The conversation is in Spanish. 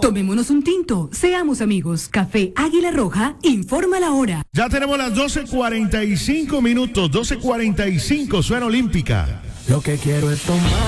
Tomémonos un tinto, seamos amigos. Café Águila Roja, informa la hora. Ya tenemos las 12:45 minutos, 12:45, suena olímpica. Lo que quiero es tomar.